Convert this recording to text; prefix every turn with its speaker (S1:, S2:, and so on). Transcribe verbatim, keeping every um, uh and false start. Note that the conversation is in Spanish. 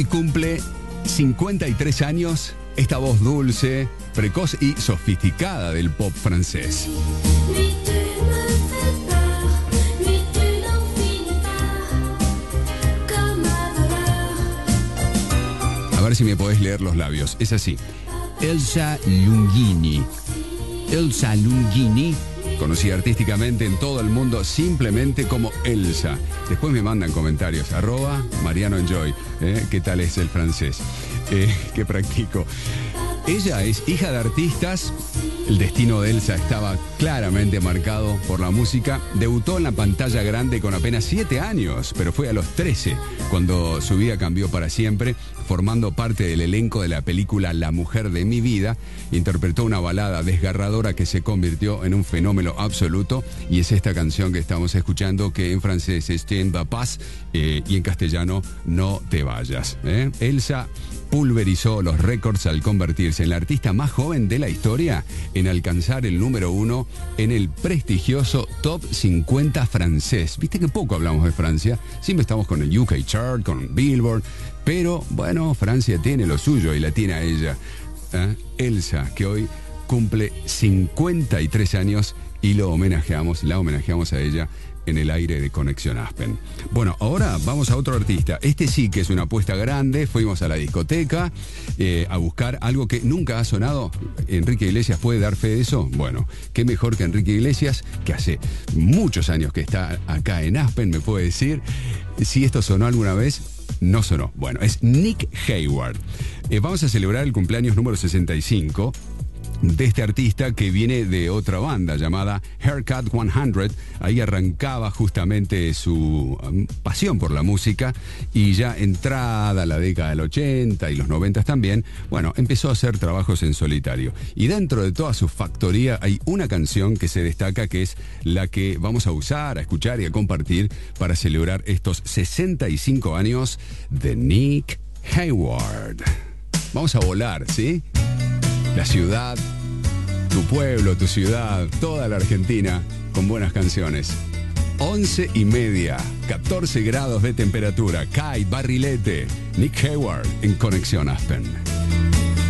S1: Hoy cumple cincuenta y tres años esta voz dulce, precoz y sofisticada del pop francés. A ver si me podés leer los labios. Es así. Elsa Lunghini. Elsa Lunghini, conocida artísticamente en todo el mundo simplemente como Elsa. Después me mandan comentarios. Arroba Mariano Enjoy. ¿Eh? ¿Qué tal es el francés? Eh, que practico. Ella es hija de artistas. El destino de Elsa estaba claramente marcado por la música. Debutó en la pantalla grande con apenas siete años, pero fue a los trece cuando su vida cambió para siempre, formando parte del elenco de la película La mujer de mi vida. Interpretó una balada desgarradora que se convirtió en un fenómeno absoluto, y es esta canción que estamos escuchando, que en francés es Tiens va pas, eh, y en castellano No te vayas. ¿eh? Elsa pulverizó los récords al convertirse en la artista más joven de la historia en alcanzar el número uno en el prestigioso Top cincuenta francés. Viste que poco hablamos de Francia, siempre estamos con el U K Chart, con Billboard, pero bueno, Francia tiene lo suyo y la tiene a ella. ¿Eh? Elsa, que hoy cumple cincuenta y tres años y lo homenajeamos, la homenajeamos a ella en el aire de Conexión Aspen. Bueno, ahora vamos a otro artista. Este sí que es una apuesta grande. Fuimos a la discoteca eh, a buscar algo que nunca ha sonado. Enrique Iglesias puede dar fe de eso. Bueno, qué mejor que Enrique Iglesias, que hace muchos años que está acá en Aspen, me puede decir si esto sonó alguna vez. No sonó. Bueno, es Nick Hayward. Eh, vamos a celebrar el cumpleaños número sesenta y cinco de este artista que viene de otra banda llamada Haircut cien. Ahí arrancaba justamente su um, pasión por la música, y ya entrada la década del ochenta y los noventa también, bueno, empezó a hacer trabajos en solitario. Y dentro de toda su factoría hay una canción que se destaca, que es la que vamos a usar, a escuchar y a compartir para celebrar estos sesenta y cinco años de Nick Hayward. Vamos a volar, ¿sí? La ciudad, tu pueblo, tu ciudad, toda la Argentina con buenas canciones. Once y media, catorce grados de temperatura. Kai Barrilete, Nick Hayward en Conexión Aspen.